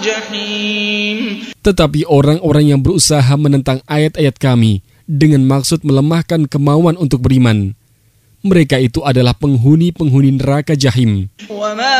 Tetapi orang-orang yang berusaha menentang ayat-ayat kami dengan maksud melemahkan kemauan untuk beriman, mereka itu adalah penghuni-penghuni neraka Jahim.